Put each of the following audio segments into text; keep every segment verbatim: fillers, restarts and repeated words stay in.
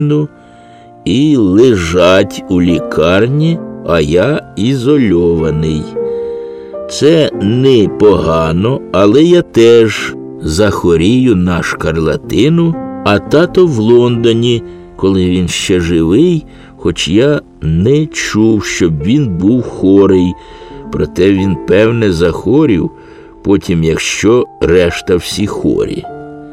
і лежать у лікарні, а я ізольований. Це непогано, але я теж захворію на шкарлатину, а тато в Лондоні, коли він ще живий, хоч я не чув, щоб він був хворий. Проте він, певне, захворів, потім, якщо решта всі хворі.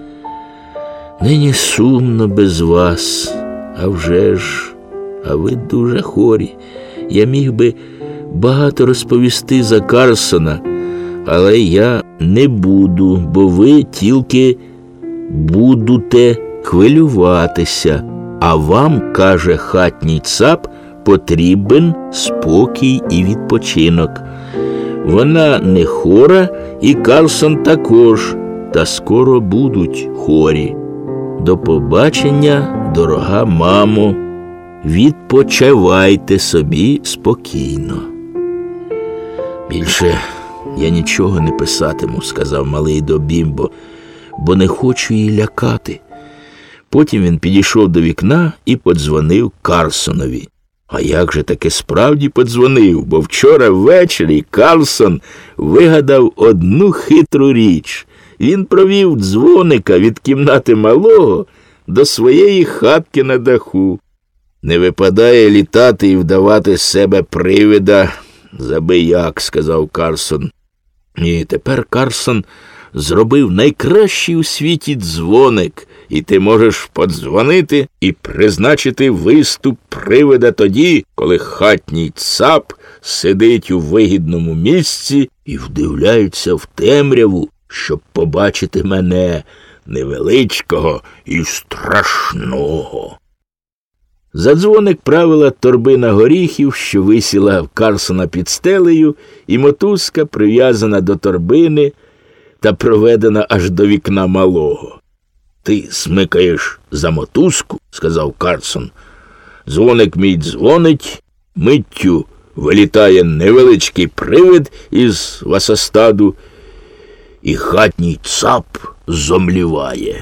Нині сумно без вас, а вже ж, а ви дуже хворі. Я міг би багато розповісти за Карлсона, але я не буду, бо ви тільки будете хвилюватися, а вам, каже хатній цап, потрібен спокій і відпочинок. Вона не хвора, і Карлсон також, та скоро будуть хворі. До побачення, дорога мамо. Відпочивайте собі спокійно. Більше я нічого не писатиму, сказав малий до Бімбо, бо не хочу її лякати. Потім він підійшов до вікна і подзвонив Карлсонові. А як же таки справді подзвонив, бо вчора ввечері Карлсон вигадав одну хитру річ. Він провів дзвоника від кімнати малого до своєї хатки на даху. Не випадає літати і вдавати з себе привида, забияк, сказав Карлсон. І тепер Карлсон зробив найкращий у світі дзвоник, і ти можеш подзвонити і призначити виступ привида тоді, коли хатній цап сидить у вигідному місці і вдивляється в темряву, щоб побачити мене, невеличкого і страшного. За дзвоник правила торбина горіхів, що висіла в Карлсона під стелею, і мотузка, прив'язана до торбини та проведена аж до вікна малого. «Ти смикаєш за мотузку», – сказав Карлсон. «Дзвоник мій дзвонить, миттю вилітає невеличкий привид із васостаду, і хатній цап зомліває.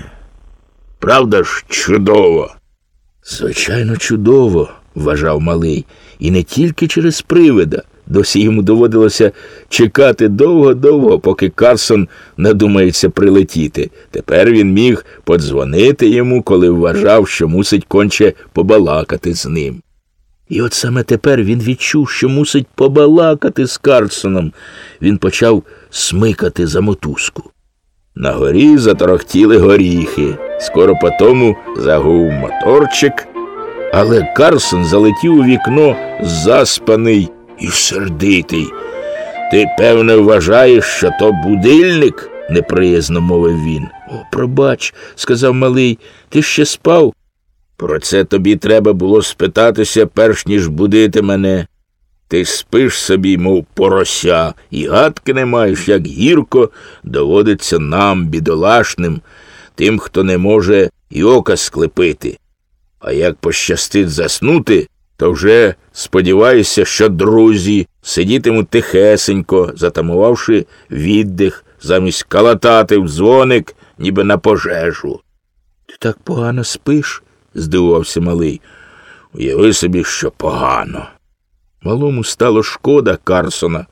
Правда ж чудово?» «Звичайно, чудово», – вважав малий, і не тільки через привида. Досі йому доводилося чекати довго-довго, поки Карлсон надумається прилетіти. Тепер він міг подзвонити йому, коли вважав, що мусить конче побалакати з ним. І от саме тепер він відчув, що мусить побалакати з Карлсоном. Він почав смикати за мотузку. На горі заторохтіли горіхи. Скоро потому загув моторчик, але Карлсон залетів у вікно заспаний і сердитий. «Ти, певне, вважаєш, що то будильник?» – неприязно мовив він. «О, пробач», – сказав малий, – «ти ще спав?» «Про це тобі треба було спитатися, перш ніж будити мене. Ти спиш собі, мов порося, і гадки не маєш, як гірко доводиться нам, бідолашним, тим, хто не може і ока склепити. А як пощастить заснути, то вже сподіваюся, що друзі сидітимуть тихесенько, затамувавши віддих, замість калатати в дзвоник, ніби на пожежу». «Ти так погано спиш?» – здивувався малий. «Уяви собі, що погано». Малому стало шкода Карлсона.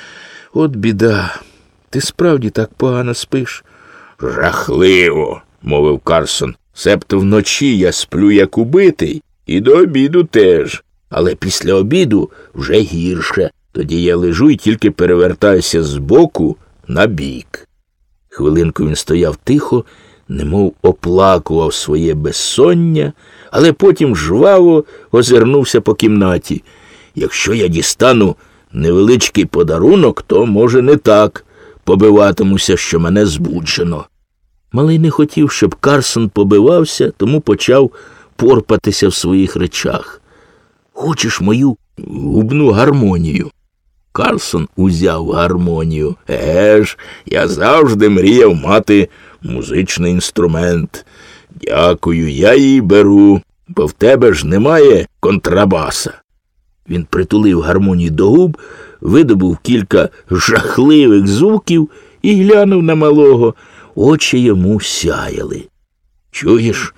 «От біда, ти справді так погано спиш?» «Жахливо», – мовив Карлсон. «Себто вночі я сплю як убитий, і до обіду теж. Але після обіду вже гірше. Тоді я лежу і тільки перевертаюся з боку на бік». Хвилинку він стояв тихо, немов оплакував своє безсоння, але потім жваво озирнувся по кімнаті. «Якщо я дістану невеличкий подарунок, то, може, не так побиватимуся, що мене збуджено». Малий не хотів, щоб Карлсон побивався, тому почав порпатися в своїх речах. «Хочеш мою губну гармонію?» Карлсон узяв гармонію. «Еге ж, я завжди мріяв мати музичний інструмент. Дякую, я її беру, бо в тебе ж немає контрабаса». Він притулив гармонію до губ, видобув кілька жахливих звуків і глянув на малого. Очі йому сяяли. «Чуєш,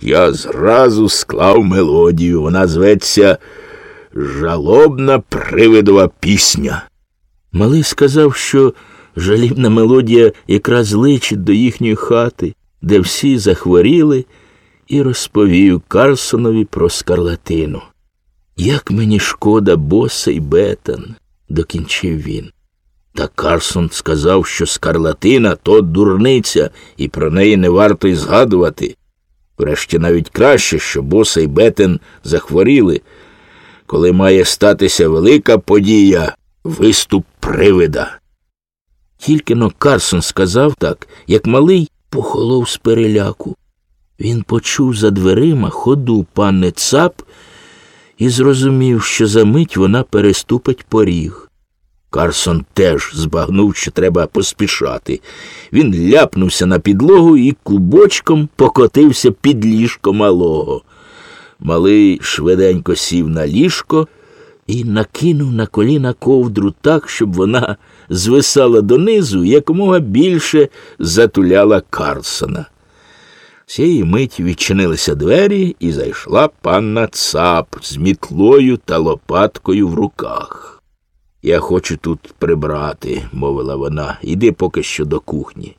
я зразу склав мелодію. Вона зветься «Жалобна привидова пісня». Малий сказав, що жалібна мелодія якраз личить до їхньої хати, де всі захворіли, і розповів Карлсонові про скарлатину. «Як мені шкода Боса і Беттан», – докінчив він. Та Карлсон сказав, що скарлатина – то дурниця, і про неї не варто й згадувати. Врешті навіть краще, що Боса і Беттан захворіли, коли має статися велика подія – виступ привида. Тільки-но Карлсон сказав так, як малий похолов з переляку. Він почув за дверима ходу панни Цап і зрозумів, що за мить вона переступить поріг. Карлсон теж збагнув, що треба поспішати. Він ляпнувся на підлогу і клубочком покотився під ліжко малого. Малий швиденько сів на ліжко і накинув на коліна ковдру так, щоб вона звисала донизу і якомога більше затуляла Карлсона. Цієї миті відчинилися двері, і зайшла панна Цап з мітлою та лопаткою в руках. «Я хочу тут прибрати», – мовила вона, – «іди поки що до кухні».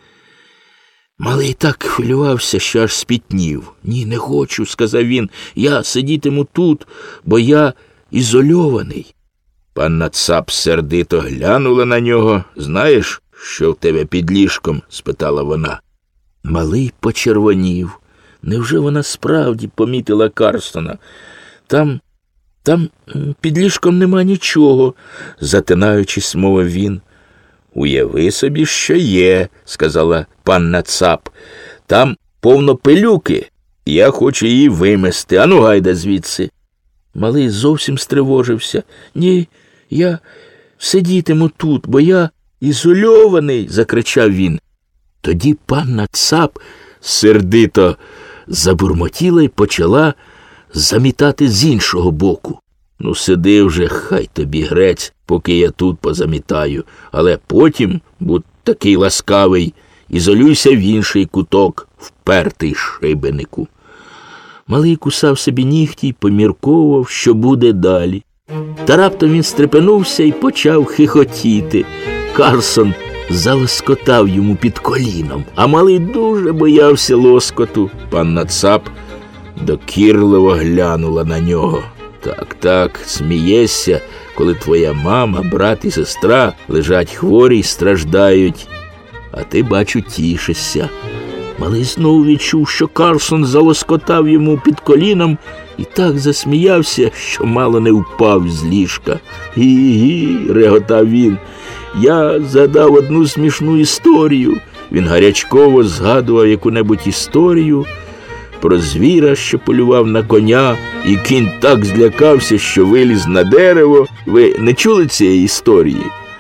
Малий так хвилювався, що аж спітнів. «Ні, не хочу», – сказав він, – «я сидітиму тут, бо я ізольований». Панна Цап сердито глянула на нього. «Знаєш, що в тебе під ліжком?» – спитала вона. Малий почервонів. Невже вона справді помітила Карлсона? Там, там під ліжком нема нічого, затинаючись, мовив він. «Уяви собі, що є», – сказала панна Цап. «Там повно пилюки, я хочу її вимести. Ану, гайда звідси». Малий зовсім стривожився. «Ні, я сидітиму тут, бо я ізольований», – закричав він. Тоді панна Цап сердито забурмотіла і почала замітати з іншого боку. «Ну, сиди вже, хай тобі грець, поки я тут позамітаю, але потім, будь такий ласкавий, ізолюйся в інший куток, впертий шибенику». Малий кусав собі нігті й помірковував, що буде далі. Та раптом він стрепенувся і почав хихотіти. Карлсон залоскотав йому під коліном, а малий дуже боявся лоскоту. Панна Цап докірливо глянула на нього. «Так, так, смієшся, коли твоя мама, брат і сестра лежать хворі й страждають, а ти, бачу, тішишся». Малий знову відчув, що Карлсон залоскотав йому під коліном і так засміявся, що мало не впав з ліжка. «Гі-гі», – реготав він, – «я згадав одну смішну історію». Він гарячково згадував яку-небудь історію про звіра, що полював на коня, і кінь так злякався, що виліз на дерево. Ви не чули цієї історії?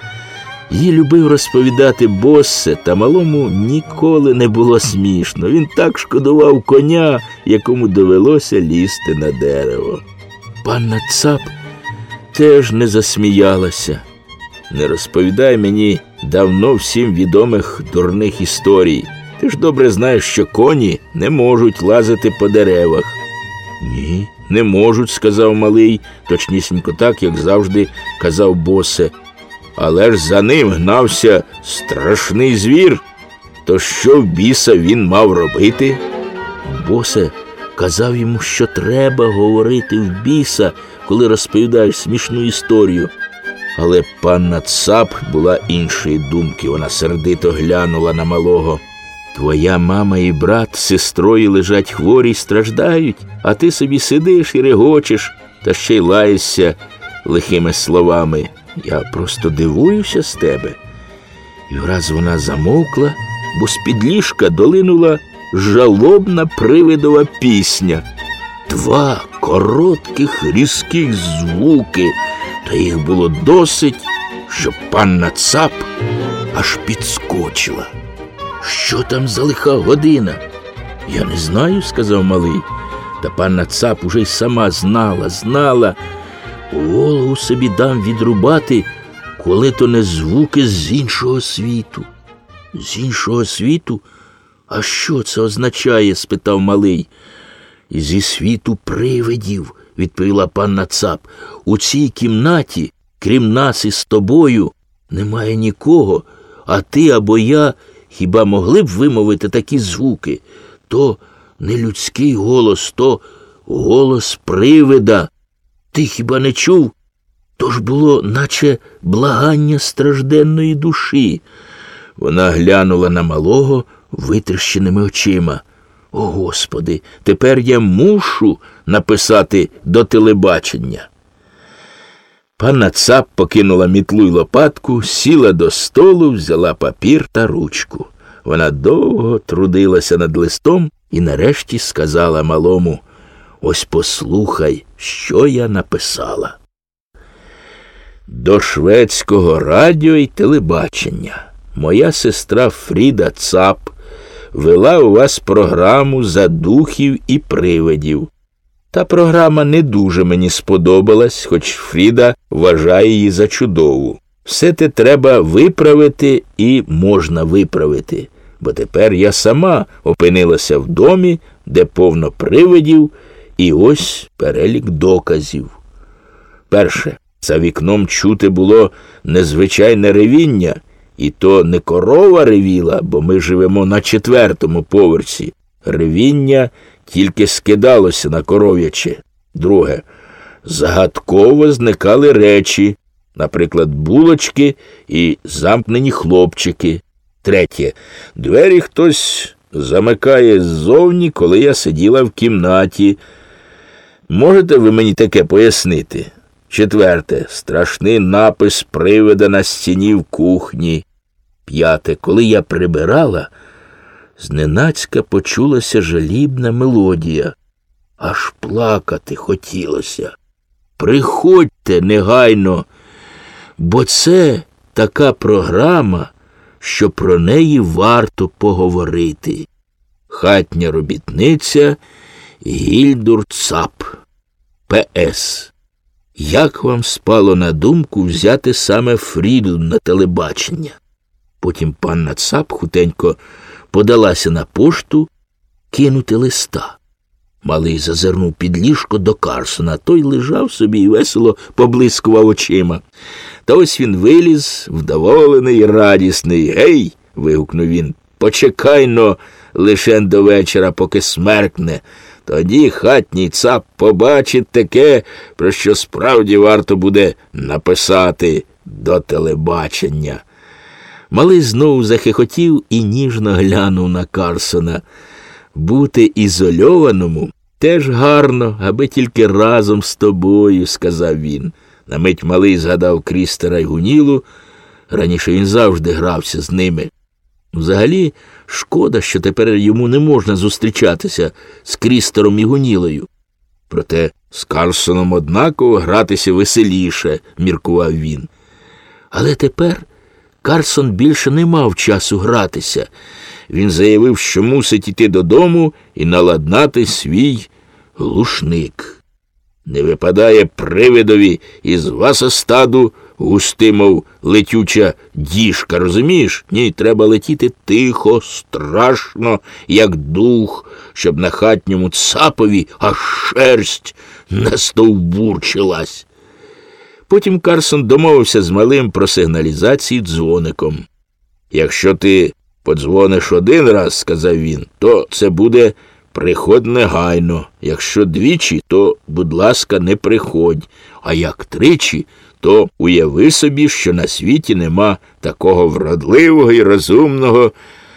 Її любив розповідати Боссе, та малому ніколи не було смішно. Він так шкодував коня, якому довелося лізти на дерево. Панна Цап теж не засміялася. «Не розповідай мені давно всім відомих дурних історій. Ти ж добре знаєш, що коні не можуть лазити по деревах». «Ні, не можуть», – сказав малий, точнісінько так, як завжди казав Боссе. «Але ж за ним гнався страшний звір. То що в біса він мав робити?» Боссе казав йому, що треба говорити в біса, коли розповідаєш смішну історію. Але панна Цап була іншої думки. Вона сердито глянула на малого. «Твоя мама і брат з сестрою лежать хворі й страждають, а ти собі сидиш і регочеш, та ще й лаєшся лихими словами. Я просто дивуюся з тебе». І враз вона замовкла, бо з-під ліжка долинула жалобна привидова пісня. Два коротких різких звуки, та їх було досить, щоб панна Цап аж підскочила. «Що там за лиха година?» «Я не знаю», – сказав малий. Та панна Цап уже й сама знала, знала. Голову собі дам відрубати, коли то не звуки з іншого світу. «З іншого світу? А що це означає?» – спитав малий. Зі світу привидів, відповіла панна Цап. У цій кімнаті, крім нас із тобою, немає нікого, а ти або я хіба могли б вимовити такі звуки? То не людський голос, то голос привида. Ти хіба не чув? То ж було, наче благання стражденної душі. Вона глянула на малого витріщеними очима. О, Господи, тепер я мушу написати до телебачення. Панна Цап покинула мітлу й лопатку, сіла до столу, взяла папір та ручку. Вона довго трудилася над листом і нарешті сказала малому: «Ось послухай, що я написала. До шведського радіо й телебачення. Моя сестра Фріда Цап вела у вас програму за духів і привидів. Та програма не дуже мені сподобалась, хоч Фріда вважає її за чудову. Все те треба виправити і можна виправити, бо тепер я сама опинилася в домі, де повно привидів, і ось перелік доказів. Перше. За вікном чути було незвичайне ревіння, і то не корова ревіла, бо ми живемо на четвертому поверсі. Ревіння тільки скидалося на коров'яче. Друге. Загадково зникали речі, наприклад, булочки і замкнені хлопчики. Третє. Двері хтось замикає ззовні, коли я сиділа в кімнаті. Можете ви мені таке пояснити? Четверте. Страшний напис привида на стіні в кухні. П'яте. Коли я прибирала, зненацька почулася жалібна мелодія. Аж плакати хотілося. Приходьте негайно, бо це така програма, що про неї варто поговорити. Хатня робітниця Гільдур Цап. П С. Як вам спало на думку взяти саме Фріду на телебачення? Потім панна Цап хутенько подалася на пошту кинути листа. Малий зазирнув під ліжко до Карсона. Той лежав собі і весело поблискував очима. Та ось він виліз, вдоволений і радісний. «Гей!» – вигукнув він. «Почекай-но лишень до вечора, поки смеркне. Тоді хатній Цап побачить таке, про що справді варто буде написати до телебачення». Малий знову захихотів і ніжно глянув на Карсона. «Бути ізольованому теж гарно, аби тільки разом з тобою», – сказав він. На мить малий згадав Крістера й Гунілу. Раніше він завжди грався з ними. Взагалі, шкода, що тепер йому не можна зустрічатися з Крістером і Гунілою. Проте з Карсоном однаково гратися веселіше, міркував він. Але тепер Карсон більше не мав часу гратися. Він заявив, що мусить іти додому і наладнати свій глушник. Не випадає привидові із васостаду густи, мов летюча діжка, розумієш? Ні, треба летіти тихо, страшно, як дух, щоб на хатньому Цапові аж шерсть настовбурчилась. Потім Карсон домовився з малим про сигналізацію дзвоником. «Якщо ти подзвониш один раз, – сказав він, – то це буде приходь негайно. Якщо двічі, то, будь ласка, не приходь. А як тричі, то уяви собі, що на світі нема такого вродливого і розумного,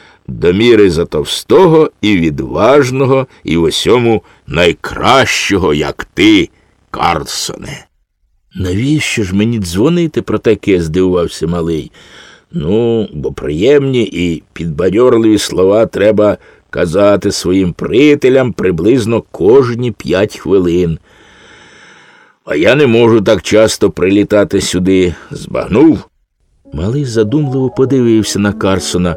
до міри затовстого і відважного, і в усьому найкращого, як ти, Карсоне». «Навіщо ж мені дзвонити про таке?» – здивувався малий. «Ну, бо приємні і підбадьорливі слова треба казати своїм приятелям приблизно кожні п'ять хвилин. А я не можу так часто прилітати сюди. Збагнув?» Малий задумливо подивився на Карсона.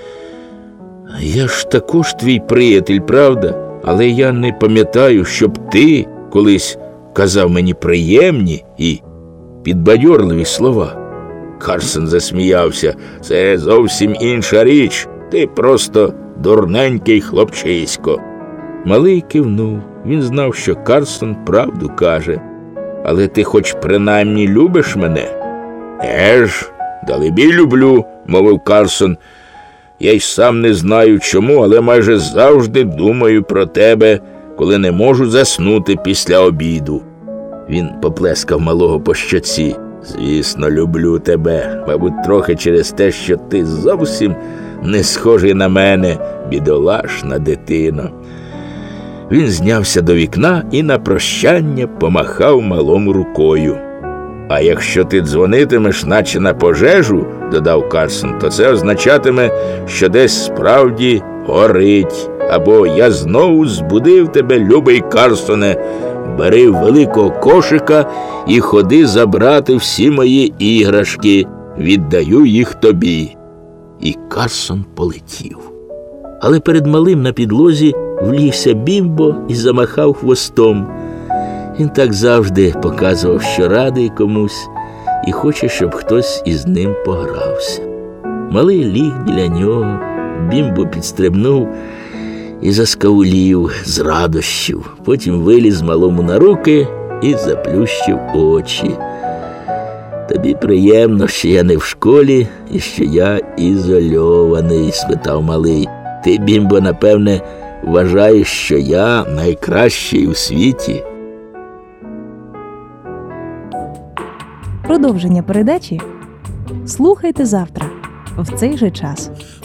«Я ж також твій приятель, правда? Але я не пам'ятаю, щоб ти колись казав мені приємні і підбадьорливі слова». Карсон засміявся. «Це зовсім інша річ. Ти просто дурненький хлопчисько». Малий кивнув. Він знав, що Карсон правду каже. Але ти хоч принаймні любиш мене? Еж, далебі люблю, мовив Карсон. Я й сам не знаю чому, але майже завжди думаю про тебе, коли не можу заснути після обіду. Він поплескав малого по щоці. Звісно, люблю тебе, мабуть, трохи через те, що ти зовсім не схожий на мене, бідолашна дитино. Він знявся до вікна і на прощання помахав малому рукою. А якщо ти дзвонитимеш, наче на пожежу, додав Карсон, то це означатиме, що десь справді горить. Або я знову збудив тебе, любий Карсоне, бери великого кошика і ходи забрати всі мої іграшки, віддаю їх тобі. І Карсон полетів. Але перед малим на підлозі влігся Бімбо і замахав хвостом. Він так завжди показував, що радий комусь і хоче, щоб хтось із ним погрався. Малий ліг біля нього, Бімбо підстрибнув і заскавулів з радощів. Потім виліз малому на руки і заплющив очі. «Тобі приємно, що я не в школі і що я ізольований?» – спитав малий. «Ти, Бімбо, напевне, вважаєш, що я найкращий у світі?» Продовження передачі слухайте завтра в цей же час.